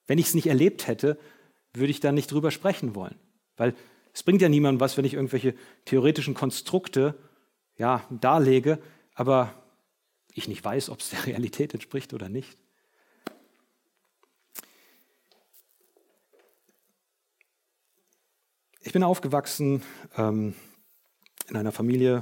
Wenn ich es nicht erlebt hätte, würde ich da nicht drüber sprechen wollen. Weil es bringt ja niemandem was, wenn ich irgendwelche theoretischen Konstrukte darlege, aber ich nicht weiß, ob es der Realität entspricht oder nicht. Ich bin aufgewachsen in einer Familie,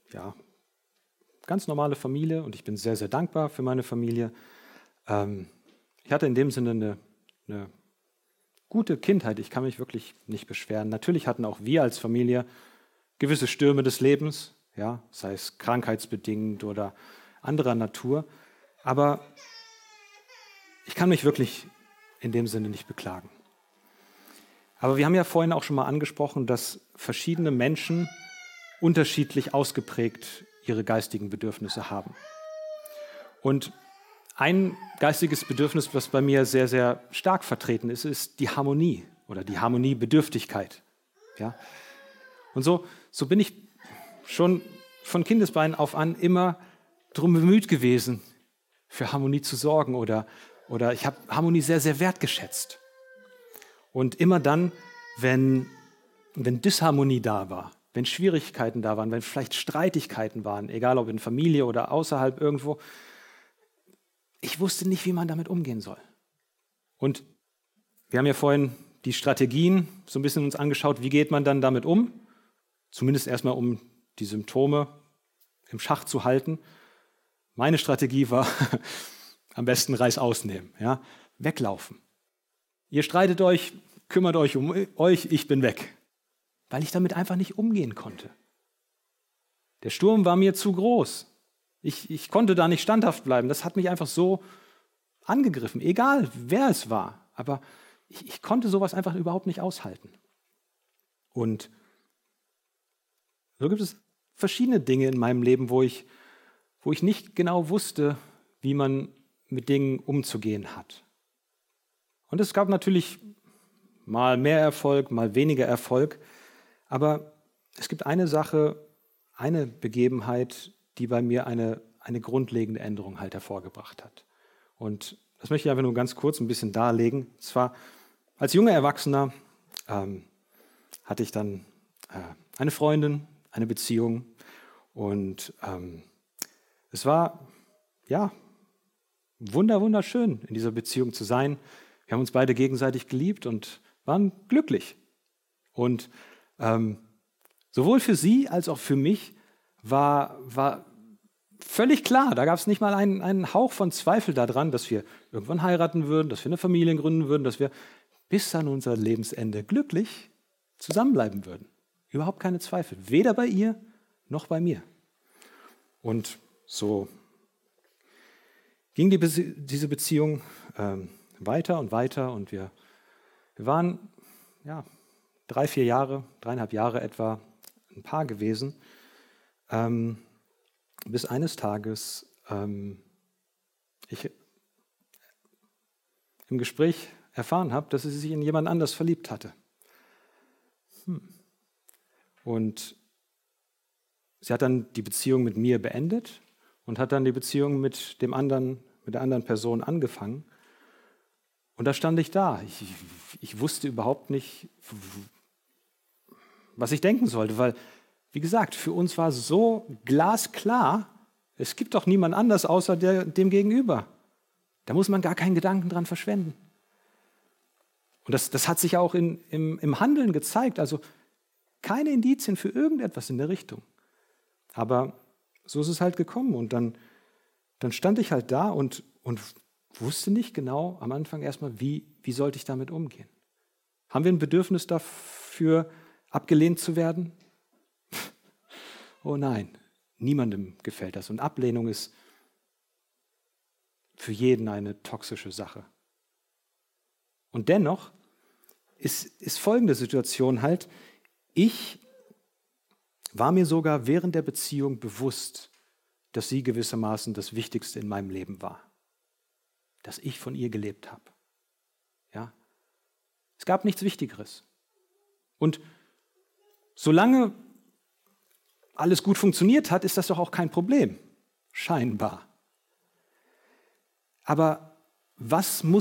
ganz normale Familie, und ich bin sehr, sehr dankbar für meine Familie. Ich hatte in dem Sinne eine gute Kindheit, ich kann mich wirklich nicht beschweren. Natürlich hatten auch wir als Familie gewisse Stürme des Lebens, sei es krankheitsbedingt oder anderer Natur, aber ich kann mich wirklich in dem Sinne nicht beklagen. Aber wir haben ja vorhin auch schon mal angesprochen, dass verschiedene Menschen unterschiedlich ausgeprägt ihre geistigen Bedürfnisse haben. Und ein geistiges Bedürfnis, was bei mir sehr, sehr stark vertreten ist, ist die Harmonie oder die Harmoniebedürftigkeit. Ja? Und so bin ich schon von Kindesbeinen auf an immer darum bemüht gewesen, für Harmonie zu sorgen oder ich habe Harmonie sehr, sehr wertgeschätzt. Und immer dann, wenn Disharmonie da war, wenn Schwierigkeiten da waren, wenn vielleicht Streitigkeiten waren, egal ob in Familie oder außerhalb irgendwo, ich wusste nicht, wie man damit umgehen soll. Und wir haben ja vorhin die Strategien so ein bisschen uns angeschaut, wie geht man dann damit um? Zumindest erstmal, um die Symptome im Schach zu halten. Meine Strategie war, am besten Reiß ausnehmen, weglaufen. Ihr streitet euch, kümmert euch um euch, ich bin weg. Weil ich damit einfach nicht umgehen konnte. Der Sturm war mir zu groß. Ich konnte da nicht standhaft bleiben. Das hat mich einfach so angegriffen, egal wer es war. Aber ich konnte sowas einfach überhaupt nicht aushalten. Und so gibt es verschiedene Dinge in meinem Leben, wo ich nicht genau wusste, wie man mit Dingen umzugehen hat. Und es gab natürlich mal mehr Erfolg, mal weniger Erfolg. Aber es gibt eine Sache, eine Begebenheit, die bei mir eine grundlegende Änderung halt hervorgebracht hat. Und das möchte ich einfach nur ganz kurz ein bisschen darlegen. Und zwar als junger Erwachsener hatte ich dann eine Freundin, eine Beziehung. Und es war wunderschön, in dieser Beziehung zu sein. Wir haben uns beide gegenseitig geliebt und waren glücklich. Und sowohl für sie als auch für mich war völlig klar, da gab es nicht mal einen Hauch von Zweifel daran, dass wir irgendwann heiraten würden, dass wir eine Familie gründen würden, dass wir bis an unser Lebensende glücklich zusammenbleiben würden. Überhaupt keine Zweifel, weder bei ihr noch bei mir. Und so ging diese Beziehung weiter und weiter und wir waren 3,5 Jahre etwa ein Paar gewesen, bis eines Tages ich im Gespräch erfahren habe, dass sie sich in jemand anders verliebt hatte. Und sie hat dann die Beziehung mit mir beendet und hat dann die Beziehung mit der anderen Person angefangen. Und da stand ich da. Ich wusste überhaupt nicht, was ich denken sollte, weil, wie gesagt, für uns war so glasklar, es gibt doch niemand anders außer dem Gegenüber. Da muss man gar keinen Gedanken dran verschwenden. Und das hat sich auch im Handeln gezeigt, also keine Indizien für irgendetwas in der Richtung. Aber so ist es halt gekommen und dann stand ich halt da und wusste nicht genau am Anfang erstmal, wie sollte ich damit umgehen. Haben wir ein Bedürfnis dafür, abgelehnt zu werden? Oh nein, niemandem gefällt das. Und Ablehnung ist für jeden eine toxische Sache. Und dennoch ist folgende Situation halt, ich war mir sogar während der Beziehung bewusst, dass sie gewissermaßen das Wichtigste in meinem Leben war. Dass ich von ihr gelebt habe. Ja? Es gab nichts Wichtigeres. Und solange alles gut funktioniert hat, ist das doch auch kein Problem. Scheinbar. Aber was muss